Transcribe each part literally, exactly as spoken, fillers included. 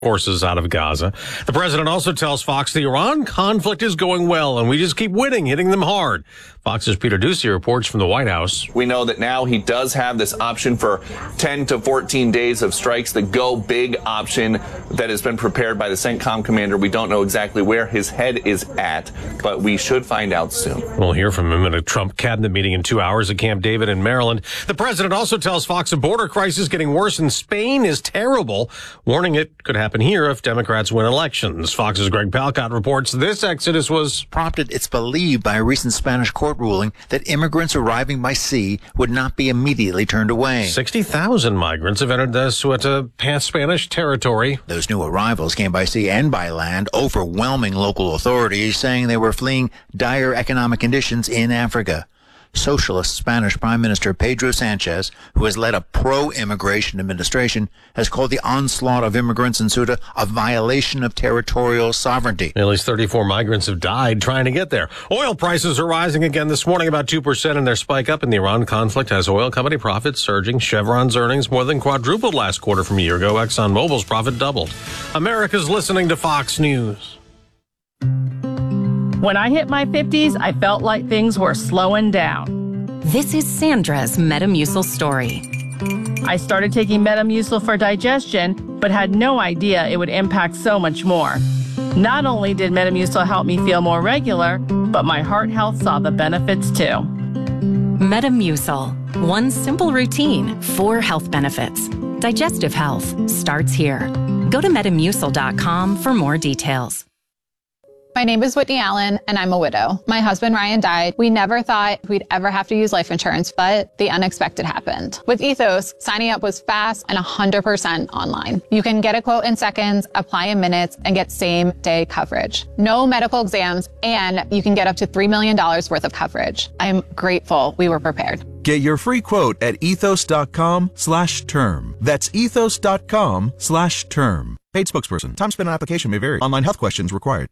forces out of Gaza. The president also tells Fox the Iran conflict is going well, and we just keep winning, hitting them hard. Fox's Peter Ducey reports from the White House. We know that now he does have this option for ten to fourteen days of strikes, the go big option that has been prepared by the CENTCOM commander. We don't know exactly where his head is at, but we should find out soon. We'll hear from him at a Trump cabinet meeting in two hours at Camp David in Maryland. The president also tells Fox a border crisis getting worse in Spain is terrible, warning it could happen here if Democrats win elections. Fox's Greg Palcott reports this exodus was prompted, it's believed, by a recent Spanish court ruling that immigrants arriving by sea would not be immediately turned away. sixty thousand migrants have entered the Ceuta Spanish territory. Those new arrivals came by sea and by land, overwhelming local authorities, saying they were fleeing dire economic conditions in Africa. Socialist Spanish Prime Minister Pedro Sanchez, who has led a pro-immigration administration, has called the onslaught of immigrants in Ceuta a violation of territorial sovereignty. At least thirty-four migrants have died trying to get there. Oil prices are rising again this morning, about two percent in their spike up in the Iran conflict has oil company profits surging. Chevron's earnings more than quadrupled last quarter from a year ago. ExxonMobil's profit doubled. America's listening to Fox News. When I hit my fifties, I felt like things were slowing down. This is Sandra's Metamucil story. I started taking Metamucil for digestion, but had no idea it would impact so much more. Not only did Metamucil help me feel more regular, but my heart health saw the benefits too. Metamucil. One simple routine, four health benefits. Digestive health starts here. Go to metamucil dot com for more details. My name is Whitney Allen, and I'm a widow. My husband, Ryan, died. We never thought we'd ever have to use life insurance, but the unexpected happened. With Ethos, signing up was fast and one hundred percent online. You can get a quote in seconds, apply in minutes, and get same-day coverage. No medical exams, and you can get up to three million dollars worth of coverage. I'm grateful we were prepared. Get your free quote at ethos dot com slash term. That's ethos dot com slash term. Paid spokesperson. Time spent on application may vary. Online health questions required.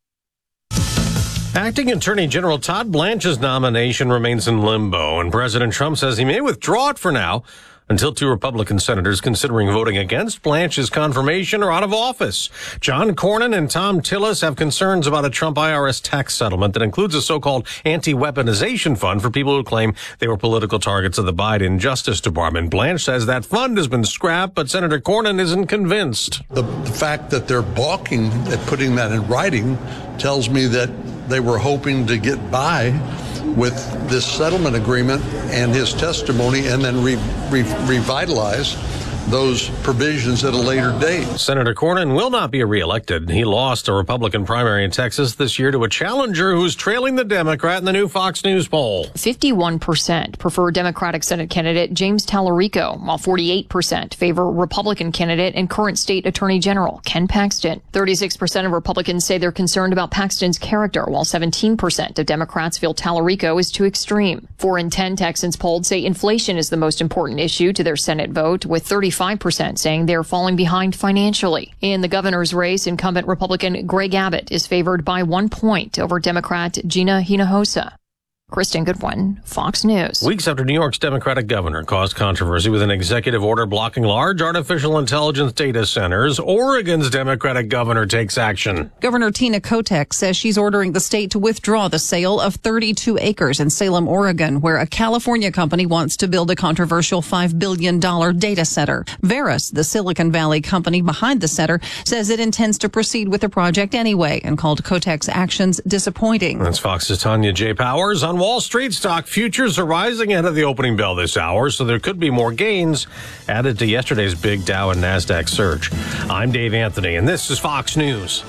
Acting Attorney General Todd Blanche's nomination remains in limbo, and President Trump says he may withdraw it for now until two Republican senators considering voting against Blanche's confirmation are out of office. John Cornyn and Thom Tillis have concerns about a Trump I R S tax settlement that includes a so-called anti-weaponization fund for people who claim they were political targets of the Biden Justice Department. Blanche says that fund has been scrapped, but Senator Cornyn isn't convinced. The, the fact that they're balking at putting that in writing tells me that they were hoping to get by with this settlement agreement and his testimony and then re, re, revitalize those provisions at a later date. Senator Cornyn will not be reelected. He lost a Republican primary in Texas this year to a challenger who's trailing the Democrat in the new Fox News poll. fifty-one percent prefer Democratic Senate candidate James Tallarico, while forty-eight percent favor Republican candidate and current state attorney general Ken Paxton. thirty-six percent of Republicans say they're concerned about Paxton's character, while seventeen percent of Democrats feel Tallarico is too extreme. Four in ten Texans polled say inflation is the most important issue to their Senate vote, with thirty-five percent saying they're falling behind financially. In the governor's race, incumbent Republican Greg Abbott is favored by one point over Democrat Gina Hinojosa. Kristen Goodwin, Fox News. Weeks after New York's Democratic governor caused controversy with an executive order blocking large artificial intelligence data centers, Oregon's Democratic governor takes action. Governor Tina Kotek says she's ordering the state to withdraw the sale of thirty-two acres in Salem, Oregon, where a California company wants to build a controversial five billion dollars data center. Veris, the Silicon Valley company behind the center, says it intends to proceed with the project anyway and called Kotek's actions disappointing. That's Fox's Tanya J. Powers. On Wall Street, stock futures are rising ahead of the opening bell this hour, so there could be more gains added to yesterday's big Dow and NASDAQ surge. I'm Dave Anthony, and this is Fox News.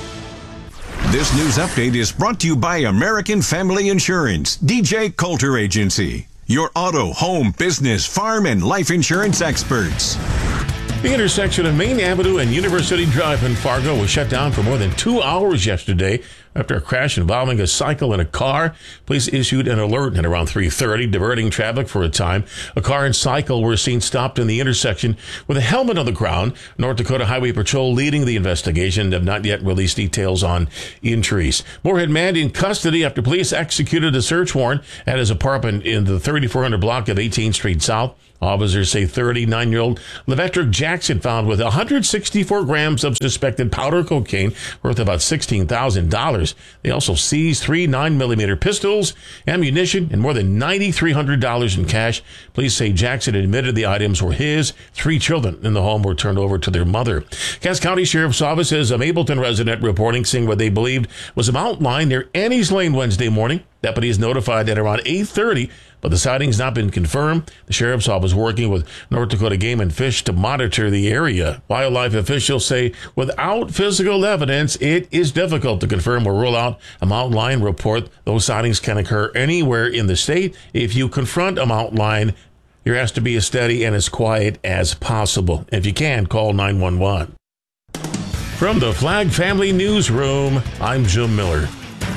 This news update is brought to you by American Family Insurance, D J Coulter Agency, your auto, home, business, farm, and life insurance experts. The intersection of Main Avenue and University Drive in Fargo was shut down for more than two hours yesterday after a crash involving a cycle and a car. Police issued an alert at around three thirty, diverting traffic for a time. A car and cycle were seen stopped in the intersection with a helmet on the ground. North Dakota Highway Patrol leading the investigation have not yet released details on injuries. Moorhead man in custody after police executed a search warrant at his apartment in the thirty-four hundred block of eighteenth Street South. Officers say thirty-nine-year-old Levetrick Jackson found with one hundred sixty-four grams of suspected powder cocaine worth about sixteen thousand dollars. They also seized three nine millimeter pistols, ammunition, and more than nine thousand three hundred dollars in cash. Police say Jackson admitted the items were his. Three children in the home were turned over to their mother. Cass County Sheriff's Office says a Mapleton resident reporting seeing what they believed was a mountain lion near Annie's Lane Wednesday morning. Deputies notified at around eight thirty, but the sighting's not been confirmed. The Sheriff's Office working with North Dakota Game and Fish to monitor the area. Wildlife officials say without physical evidence, it is difficult to confirm or rule out a mountain lion report. Those sightings can occur anywhere in the state. If you confront a mountain lion, you're asked to be as steady and as quiet as possible. If you can, call nine one one. From the Flag Family Newsroom, I'm Jim Miller.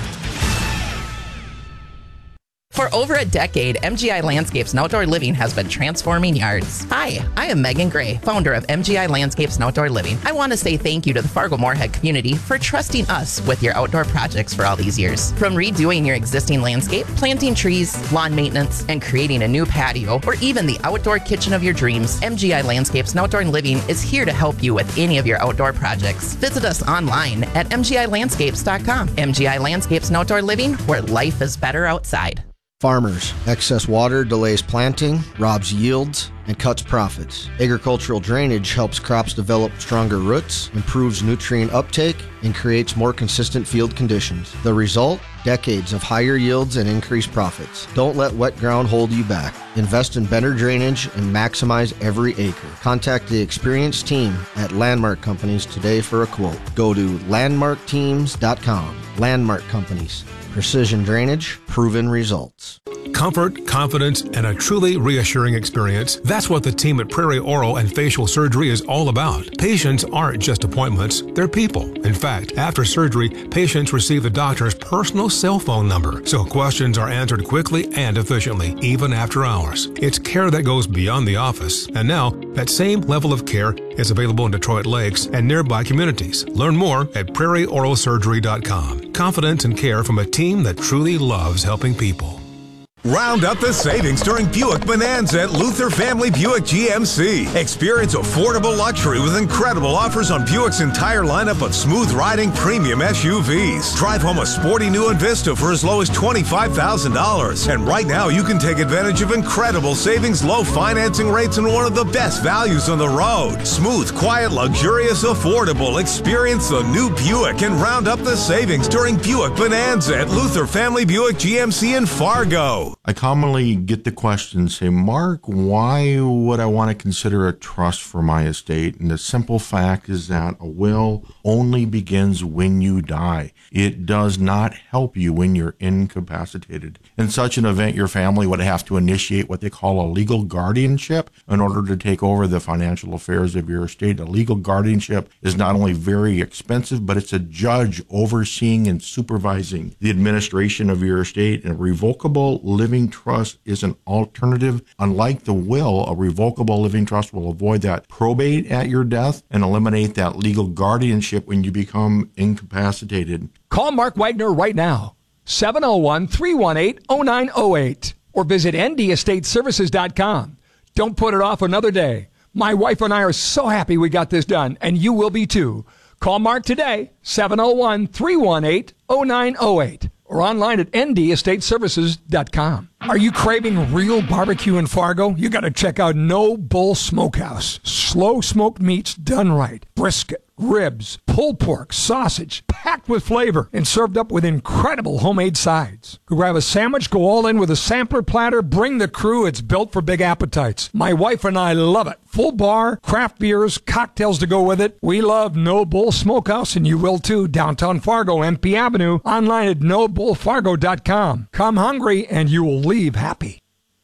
For over a decade, M G I Landscapes and Outdoor Living has been transforming yards. Hi, I am Megan Gray, founder of M G I Landscapes and Outdoor Living. I want to say thank you to the Fargo-Moorhead community for trusting us with your outdoor projects for all these years. From redoing your existing landscape, planting trees, lawn maintenance, and creating a new patio, or even the outdoor kitchen of your dreams, M G I Landscapes and Outdoor Living is here to help you with any of your outdoor projects. Visit us online at m g i landscapes dot com. M G I Landscapes and Outdoor Living, where life is better outside. Farmers, excess water delays planting, robs yields, and cuts profits. Agricultural drainage helps crops develop stronger roots, improves nutrient uptake, and creates more consistent field conditions. The result? Decades of higher yields and increased profits. Don't let wet ground hold you back. Invest in better drainage and maximize every acre. Contact the experienced team at Landmark Companies today for a quote. Go to landmark teams dot com. Landmark Companies. Precision drainage, proven results. Comfort, confidence, and a truly reassuring experience. That's what the team at Prairie Oral and Facial Surgery is all about. Patients aren't just appointments, they're people. In fact, after surgery, patients receive the doctor's personal cell phone number, so questions are answered quickly and efficiently, even after hours. It's care that goes beyond the office. And now, that same level of care is available in Detroit Lakes and nearby communities. Learn more at prairie oral surgery dot com. Confidence and care from a team that truly loves helping people. Round up the savings during Buick Bonanza at Luther Family Buick G M C. Experience affordable luxury with incredible offers on Buick's entire lineup of smooth-riding premium S U Vs. Drive home a sporty new Envista for as low as twenty-five thousand dollars. And right now, you can take advantage of incredible savings, low financing rates, and one of the best values on the road. Smooth, quiet, luxurious, affordable. Experience the new Buick and round up the savings during Buick Bonanza at Luther Family Buick G M C in Fargo. I commonly get the question, say, Mark, why would I want to consider a trust for my estate? And the simple fact is that a will only begins when you die. It does not help you when you're incapacitated. In such an event, your family would have to initiate what they call a legal guardianship in order to take over the financial affairs of your estate. A legal guardianship is not only very expensive, but it's a judge overseeing and supervising the administration of your estate. And a revocable living trust is an alternative. Unlike the will, a revocable living trust will avoid that probate at your death and eliminate that legal guardianship when you become incapacitated. Call Mark Wagner right now, seven oh one, three one eight, oh nine oh eight, or visit n d estate services dot com. Don't put it off another day. My wife and I are so happy we got this done, and you will be too. Call Mark today, seven oh one, three one eight, oh nine oh eight, or online at n d estate services dot com. Are you craving real barbecue in Fargo? You got to check out No Bull Smokehouse. Slow smoked meats done right. Brisket, ribs, pulled pork, sausage, packed with flavor, and served up with incredible homemade sides. Grab a sandwich, go all in with a sampler platter, bring the crew. It's built for big appetites. My wife and I love it. Full bar, craft beers, cocktails to go with it. We love No Bull Smokehouse, and you will too. Downtown Fargo, M P Avenue. Online at no bull fargo dot com. Come hungry, and you will leave happy.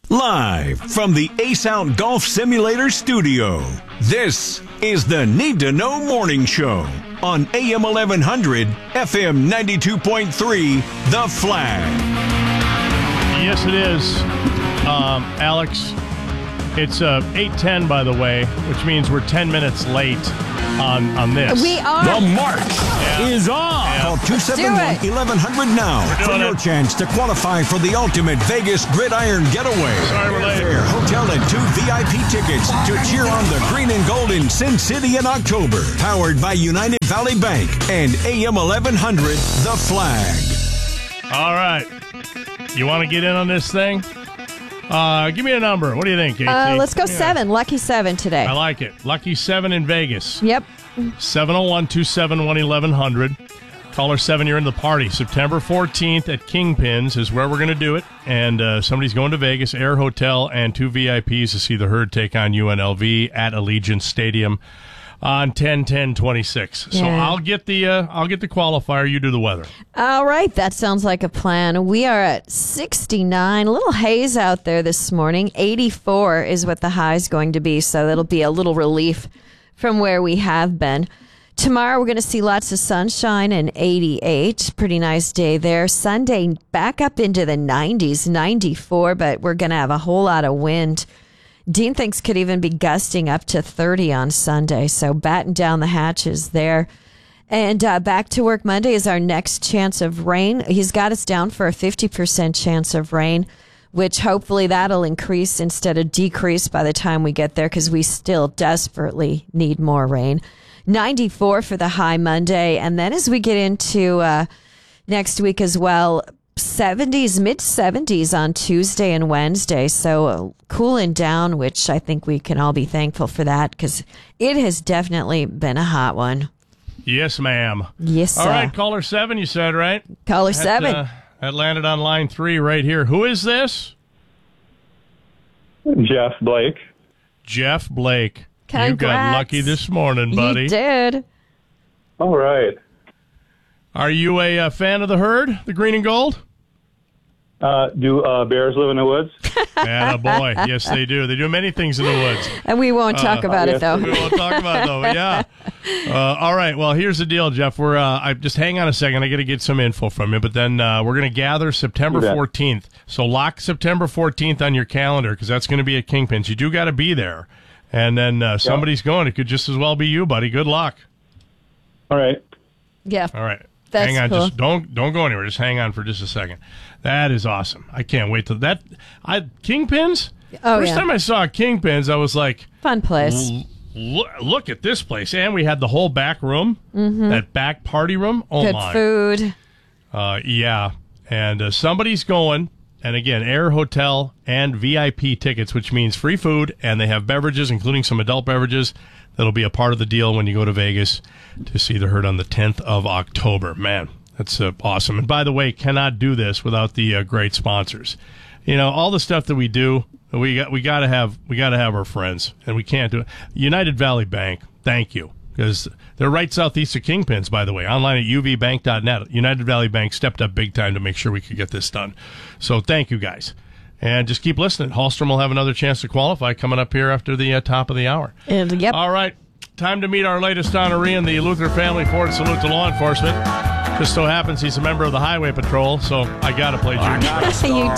Live from the Ace Out Golf Simulator studio, this is the Need to Know Morning Show on A M eleven hundred, F M ninety-two point three, The Flag. Yes, it is, um, Alex. It's uh, eight ten, by the way, which means we're ten minutes late on, on this. We are. The march yeah. is on. Yeah. Call two seven one, eleven hundred now for your it. chance to qualify for the ultimate Vegas Gridiron Getaway. Sorry, we're late. Air, hotel, and two V I P tickets to cheer on the green and gold in Sin City in October. Powered by United Valley Bank and A M eleven hundred, The Flag. All right. You want to get in on this thing? Uh, give me a number. What do you think, Katie? Uh, let's go yeah. seven. Lucky seven today. I like it. Lucky seven in Vegas. Yep. seven oh one, two seven one, eleven hundred. Caller seven, you're in the party. September fourteenth at Kingpins is where we're going to do it. And uh, somebody's going to Vegas, Air Hotel, and two V I Ps to see the Herd take on U N L V at Allegiant Stadium on ten ten twenty-six. So Yeah. I'll get the uh, I'll get the qualifier. You do the weather. All right, that sounds like a plan. We are at sixty-nine. A little haze out there this morning. eighty-four is what the high is going to be, so that'll be a little relief from where we have been. Tomorrow we're going to see lots of sunshine and eighty-eight. Pretty nice day there. Sunday back up into the nineties, ninety-four, but we're going to have a whole lot of wind. Dean thinks could even be gusting up to thirty on Sunday, so batten down the hatches there. And uh, back to work Monday is our next chance of rain. He's got us down for a fifty percent chance of rain, which hopefully that'll increase instead of decrease by the time we get there, because we still desperately need more rain. ninety-four for the high Monday, and then as we get into uh, next week as well, seventies, mid-seventies on Tuesday and Wednesday, so uh, cooling down, which I think we can all be thankful for that, because it has definitely been a hot one. Yes, ma'am. Yes, sir. All right, caller seven, you said, right? Caller That, seven. Uh, that landed on line three right here. Who is this? Jeff Blake. Jeff Blake. You got Congrats. lucky this morning, buddy. You did. All right. Are you a uh, fan of the Herd, the green and gold? Uh, do uh, bears live in the woods? Yeah, boy. Yes, they do. They do many things in the woods. And we won't talk Uh, about it, though. We won't talk about it, though. Yeah. Uh, all right. Well, here's the deal, Jeff. We're uh, I, just hang on a second. I got to get some info from you, but then uh, we're going to gather September You bet. fourteenth. So lock September fourteenth on your calendar, because that's going to be at Kingpins. You do got to be there. And then uh, somebody's going. It could just as well be you, buddy. Good luck. All right. Yeah. All right. That's hang on, cool. just don't don't go anywhere. Just hang on for just a second. That is awesome. I can't wait to that. I Kingpins. Oh, First yeah. time I saw Kingpins, I was like, Fun place. "L- Look, look at this place, and we had the whole back room, Mhm. that back party room. Oh Good my, food. uh, yeah. And uh, somebody's going, and again, Air Hotel and V I P tickets, which means free food, and they have beverages, including some adult beverages. That'll be a part of the deal when you go to Vegas to see the Herd on the tenth of October. Man, that's uh, awesome. And by the way, cannot do this without the uh, great sponsors. You know, all the stuff that we do, we got we got to have we got to have our friends, and we can't do it. United Valley Bank, thank you, because they're right southeast of Kingpins, by the way, online at u v bank dot net. United Valley Bank stepped up big time to make sure we could get this done. So thank you, guys. And just keep listening. Hallstrom will have another chance to qualify coming up here after the uh, top of the hour. And, yep. All right. Time to meet our latest honoree in the Luther Family Ford Salute to Law Enforcement. Just so happens he's a member of the Highway Patrol, so I got to play Junior. You